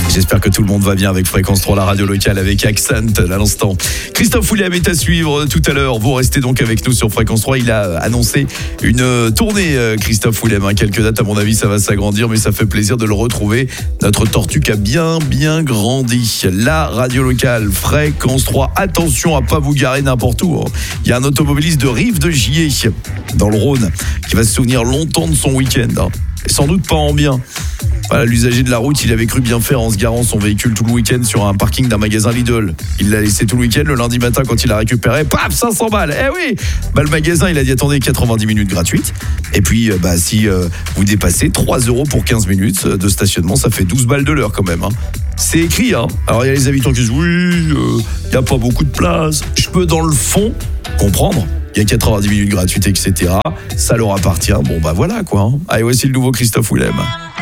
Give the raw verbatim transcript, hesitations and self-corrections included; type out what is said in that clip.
J'espère que tout le monde va bien avec Fréquence trois, la radio locale avec Accent à l'instant. Christophe Willem est à suivre tout à l'heure. Vous restez donc avec nous sur Fréquence trois. Il a annoncé une tournée, Christophe Willem. Hein. Quelques dates, à mon avis, ça va s'agrandir, mais ça fait plaisir de le retrouver. Notre tortue qui a bien, bien grandi. La radio locale, Fréquence trois. Attention à pas vous garer n'importe où. Hein. Il y a un automobiliste de Rive de Gier, dans le Rhône, qui va se souvenir longtemps de son week-end. Hein. Et sans doute pas en bien. Voilà, l'usager de la route, il avait cru bien faire en se garant son véhicule tout le week-end sur un parking d'un magasin Lidl. Il l'a laissé tout le week-end, le lundi matin quand il l'a récupéré, paf, cinq cents balles. Eh oui, bah, le magasin, il a dit attendez, quatre-vingt-dix minutes gratuites. Et puis, bah, si euh, vous dépassez trois euros pour quinze minutes de stationnement, ça fait douze balles de l'heure quand même. Hein. C'est écrit, hein. Alors il y a les habitants qui disent oui, il euh, n'y a pas beaucoup de place. Je peux dans le fond comprendre. Il y a quatre-vingt-dix minutes gratuites, et cetera. Ça leur appartient. Bon, bah voilà quoi. Hein. Allez, voici le nouveau Christophe Willem.